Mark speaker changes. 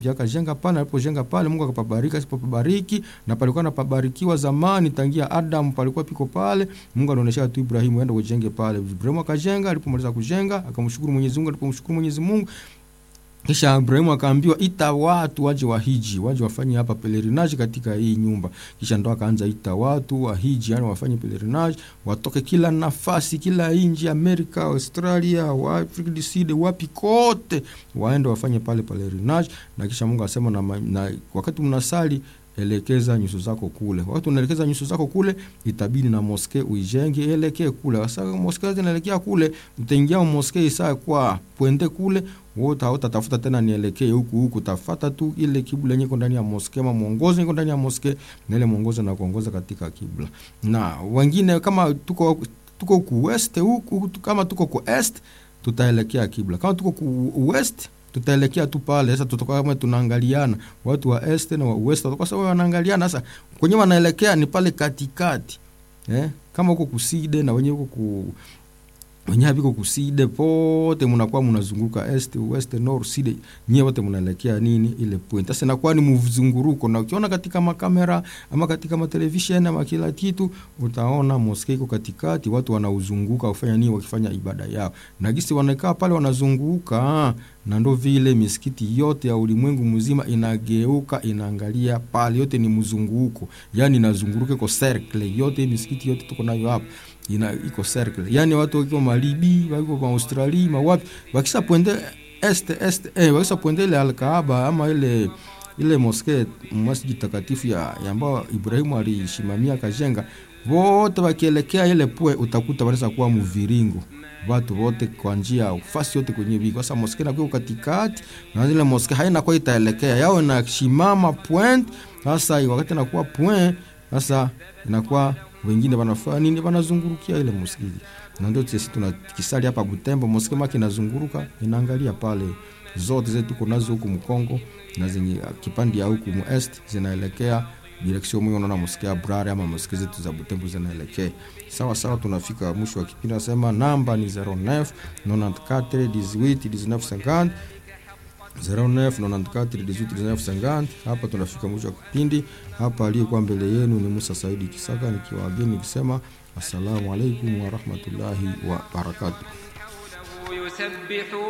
Speaker 1: akajenga pale, alipojenga pale Mungu akapabariki, asipopabariki na palikuwa napabarikiwa zamani tangia Adam palikuwa piko pale, Mungu anaonesha tu Ibrahimu aende kujenge pale. Ibrahimu akajenga, alipomaliza kujenga akamshukuru Mwenyezi Mungu, alipomshukuru Mwenyezi Mungu kisha Ibrahimu akaambiwa ita watu waje wahiji, waje wafanye hapa pelerinage katika hii nyumba. Kisha ndo akaanza ita watu wahiji, yani wafanye pelerinage, watoke kila nafasi, kila nchi, Amerika, Australia, Afrika du Sud, wapi kote, waende wafanye pale pelerinage. Na kisha Mungu asema na wakati mnasali elekeza nyuso zako kule. Wakati unaelekeza nyuso zako kule, itabidi na moske uijenge elekee kule. Sasa moske zinaelekea kule, utaingia moske isa kwa puende kule, wote hautatafuta tena nielekee huku, tafuta tu ile kibla yenye ndani ya moske, ama mwongozo yenye ndani ya moske, na ile mwongozo na kuongoza katika kibla. Na wengine kama tuko ku west huku, kama tuko ku est tutaelekea kibla. Kama tuko ku west tutaelekea tu pale. Sasa tutakuwa kama tunaangaliana, watu wa est na wa west tutakuwa sawa wanaangaliana. Sasa kwenye wanaelekea ni pale katikati, kama huko kuside na wenyewe huko wenyewe habiko kuside, pote mnakuwa mnazunguka est west north side, nyewe wote mnaelekea nini ile point. Sasa inakuwa ni mzunguruko, na ukiona katika makamera ama katika television ama kila kitu utaona moske iko katikati, watu wanauzunguka kufanya nini, wakifanya ibada yao. Na gisi wanakaa pale wanazunguka, na ndo vile misikiti yote ya ulimwengu mzima inageuka inaangalia pale, yote ni mzunguko, yani inazunguruka kwa circle yote, misikiti yote tuko nayo hapa iko circle. Yani watu wako Malibi, wako Australia, mawapi wakisha poende est wakisha poende ile Al-Kaaba ama ile moske msikiti takatifu ya ambao Ibrahimu alishimamia kajenga, wote wakielekea ile pwe utakuta wanaweza kuwa mviringo watu wote kwa njia ufasi yote kwenye biko. Sasa moske na kwa katikati, na ile moske haina kwa itaelekea yao na shimama point. Sasa wakati inakuwa point, sasa inakuwa wengine wanafanya nini, wanazungurukia ile msikiti. Na ndio sisi tunakisali hapa Butembo, moske maki inazunguruka inaangalia pale zote zetu tuko nazo huko Mkongo, na zenye kipande ya huko mu est zinaelekea direction moyo, unaona moske ya Brare ama moske zetu za Butembo zinaelekea sawa. Tunafika mwisho wa kipindi. Nasema namba ni 09 94 18 19 50 09 94 18 19 50. Hapa tunafika mwisho wa kipindi. Hapa aliyekuwa mbele yenu ni Musa Saidi Kisaka, nikiwaageni nikisema assalamu alaykum wa rahmatullahi wa barakatuh.